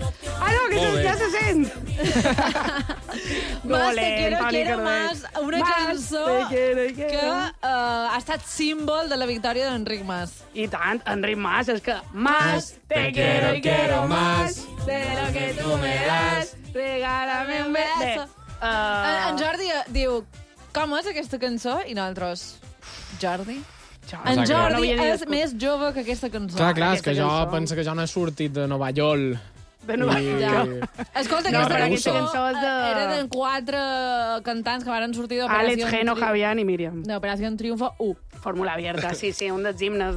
Ah, no, que ja se sent. Más te quiero más, una cançó que ha estat símbol de la victòria d'Enric Mas. I tant, Enric Mas, és que... Más te quiero más de lo que tú me das, regálame un beso. En Jordi diu, com és aquesta cançó? I nosaltres, Jordi? En Jordi és més jove que aquesta cançó. Clar, és que jo penso que jo no he sortit de Nova York. De Nova York. Escolta, aquesta cançó era de 4 cantants que van sortir d'Operació... Àlex, Geno, Javián i Míriam. D'Operació Triunfo 1. Fórmula Abierta, sí, un dels himnes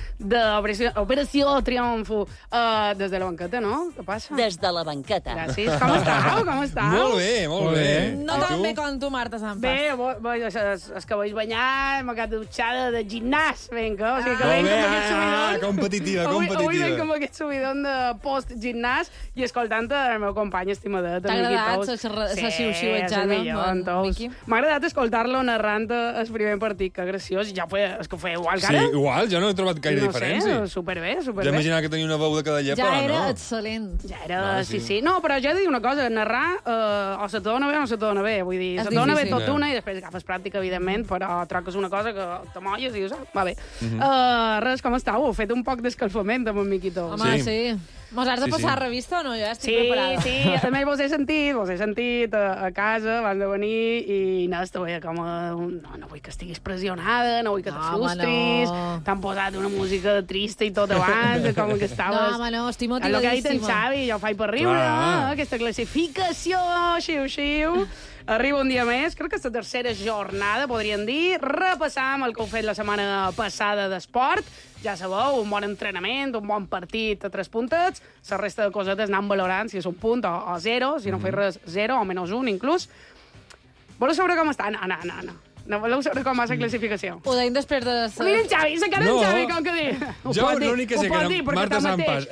d'Operació Triunfo. Des de la banqueta, no? Què passa? Des de la banqueta. Gràcies. Com estàu? Molt bé. No tan bé com tu, Marta Sampas. Bé, és que vaig banyar, m'ha quedat dutxada de gimnàs, vinga. O sigui que Molt bé, competitiva. Avui venc amb aquest subidon de post-gimnàs i escoltant el meu company estimadet. T'ha agradat la xiu-xiuetjada? M'ha agradat escoltar-lo narrant el primer partit, que graciós. És que ho feia igual que ara. Sí, igual, jo no he trobat gaire diferència. No sé, superbé. Ja imaginava que tenia una veu de cada llepa, ja no? era excel·lent. Ja era, sí. No, però jo he de dir una cosa, narrar o se te dona bé o no se te dona bé. Vull dir, se te dona bé tot una i després agafes pràctica, evidentment, però troques una cosa que t'amolles i dius, va bé. Res, com estàu? Heu fet un poc d'escalfament amb en Miquito. Home, sí. Mos has de passar revista o no? Jo ja estic preparada. Sí. A més, vos he sentit a casa abans de venir i no, estava com no vull que estiguis pressionada, no vull que te frustris, t'han posat una música trista i tot abans, com que estaves... No, estic motivadíssima. El que ha dit en Xavi, jo ho faig per riure, aquesta classificació, xiu-xiu. Arriba un dia més, crec que és la tercera jornada, podríem dir. Repassam el que heu fet la setmana passada d'esport. Ja sabeu, un bon entrenament, un bon partit a 3 puntets. La resta de cosetes anant valorant si és un punt o 0, si no fes res 0 o menys 1 inclús. Voleu saber com està? No voleu saber com va la classificació? Ho deim després de... Mira en Xavi, la cara en Xavi, com que dir. Jo l'únic que sé que Marta Sampas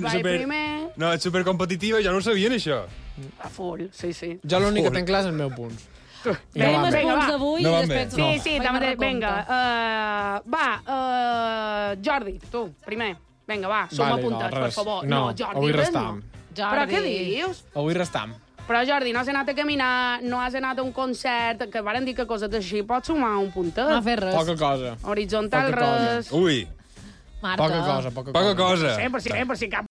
ets supercompetitiva i jo no ho sabien, això. A full, sí. Jo l'únic que tenc clar és el meu punts. Tenim els punts d'avui i després... Sí, vinga. Jordi, tu, primer. Vinga, va, suma puntats, per favor. No, Jordi, avui restam. Però què dius? Avui restam. Però, Jordi, no has anat a caminar, no has anat a un concert, que varen dir que coses així pots sumar un puntet. No fer res. Poca cosa. Horitzontal, res. Ui. Marta. Poca cosa. Sí, per si cap